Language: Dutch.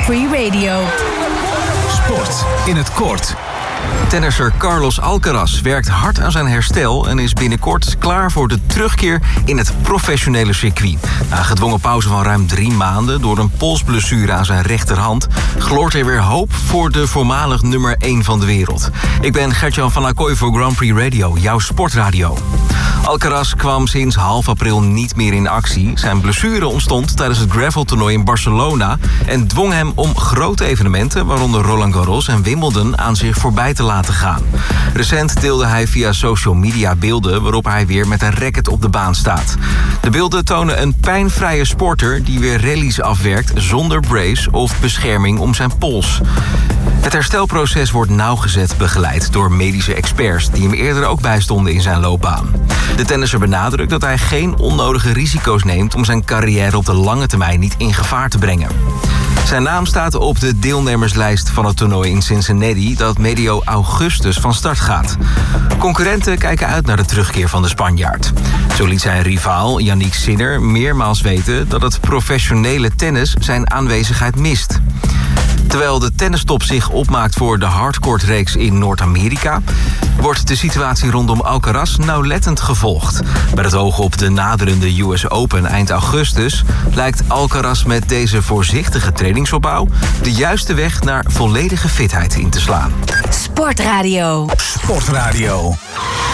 Prix Radio. Sport in het kort. Tennisser Carlos Alcaraz werkt hard aan zijn herstel en is binnenkort klaar voor de terugkeer in het professionele circuit. Na een gedwongen pauze van ruim 3 maanden door een polsblessure aan zijn rechterhand gloort er weer hoop voor de voormalig nummer 1 van de wereld. Ik ben Gert-Jan van Acquoy voor Grand Prix Radio, jouw sportradio. Alcaraz kwam sinds half april niet meer in actie. Zijn blessure ontstond tijdens het graveltoernooi in Barcelona en dwong hem om grote evenementen, waaronder Roland Garros en Wimbledon, aan zich voorbij te laten gaan. Recent deelde hij via social media beelden waarop hij weer met een racket op de baan staat. De beelden tonen een pijnvrije sporter die weer rallies afwerkt zonder brace of bescherming om zijn pols. Het herstelproces wordt nauwgezet begeleid door medische experts die hem eerder ook bijstonden in zijn loopbaan. De tennisser benadrukt dat hij geen onnodige risico's neemt om zijn carrière op de lange termijn niet in gevaar te brengen. Zijn naam staat op de deelnemerslijst van het toernooi in Cincinnati dat medio augustus van start gaat. Concurrenten kijken uit naar de terugkeer van de Spanjaard. Zo liet zijn rivaal Yannick Sinner meermaals weten dat het professionele tennis zijn aanwezigheid mist. Terwijl de tennistop zich opmaakt voor de hardcourt-reeks in Noord-Amerika, wordt de situatie rondom Alcaraz nauwlettend gevolgd. Met het oog op de naderende US Open eind augustus lijkt Alcaraz met deze voorzichtige trainingsopbouw de juiste weg naar volledige fitheid in te slaan. Sportradio. Sportradio.